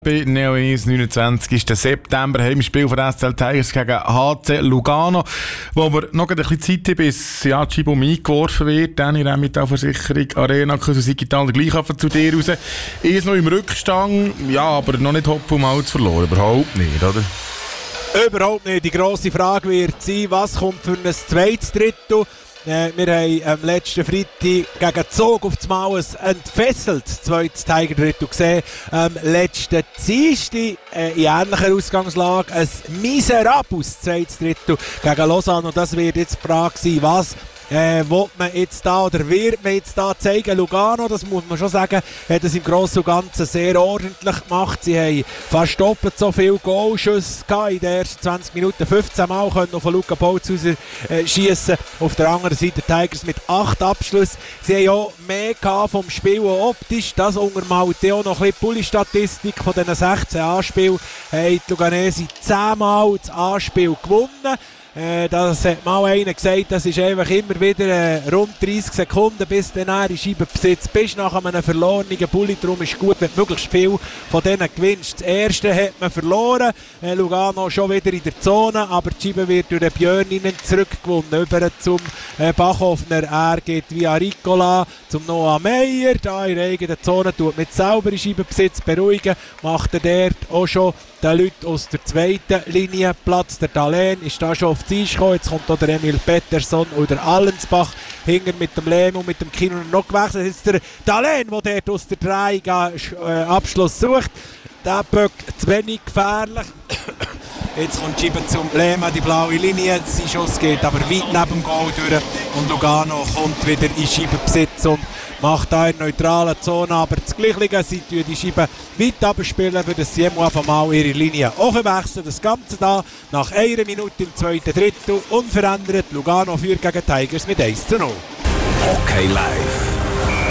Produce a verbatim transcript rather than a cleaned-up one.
Bei Neo eins, neunundzwanzigsten September haben wir Spiel von S C L Tigers gegen H C Lugano, wo wir noch ein bisschen Zeit haben, bis ja, die Scheibe eingeworfen wird. Dann in der Mittelversicherung Arena, Digital, der gleich zu dir raus. Ist noch im Rückstand, ja, aber noch nicht Hopf und Malz verloren. Überhaupt nicht, oder? Überhaupt nicht. Die grosse Frage wird sein, was kommt für ein zweites Drittel. Äh, wir haben am letzten Freitag gegen Zug auf das Mal ein entfesseltes zweites Tiger-Drittel gesehen. Am letzten Dienstag äh, in ähnlicher Ausgangslage ein miserables zweites Drittel gegen Lausanne. Und das wird jetzt die Frage sein, was Äh, will man jetzt da oder wird man jetzt da zeigen? Lugano, das muss man schon sagen, hat es im Großen und Ganzen sehr ordentlich gemacht. Sie haben fast doppelt so viele Goalschüsse gehabt in den ersten zwanzig Minuten. fünfzehn Mal können noch von Luca Bautz raus äh, schiessen. Auf der anderen Seite Tigers mit acht Abschlüssen. Sie haben ja mehr gehabt vom Spiel optisch. Das untermalt auch noch ein bisschen die Bulli-Statistik von diesen sechzehn Anspielen. Haben die Luganesi zehn Mal das Anspiel gewonnen. Äh, das hat mal einer gesagt, das ist einfach immer wieder äh, rund dreissig Sekunden, bis du dann in Scheibenbesitz bist nach einem verlorenen Bulli. Darum ist es gut, wenn du möglichst viel von denen gewinnst. Das erste hat man verloren, äh, Lugano schon wieder in der Zone, aber die Scheibe wird durch den Björn zurückgewonnen. Über zum äh, Bachhoffner, er geht via Ricola zum Noah Meyer, da in der eigenen Zone, tut mit sauberem Scheibenbesitz beruhigen, macht er dort auch schon den Leuten aus der zweiten Linie Platz. Der Dalen ist da schon auf die Eis gekommen. Jetzt kommt auch der Emil Pettersson oder Allensbach hinter mit dem Lehm und mit dem Kino noch gewechselt. Jetzt der Dalen, der dort aus der drei äh, Abschluss sucht. Der böckt zu wenig gefährlich. Jetzt kommt die Scheibe zum Lehm an die blaue Linie. Sein Schuss geht aber weit neben dem Goal durch. Und Lugano kommt wieder in Scheibenbesitz und macht da in der neutralen Zone. Aber das Gleiche, sie tun die Scheibe weit abspielen, für das sie einfach mal ihre Linie auch wechseln. Das Ganze da nach einer Minute im zweiten Drittel unverändert. Lugano führt gegen Tigers mit eins zu null. Okay, live.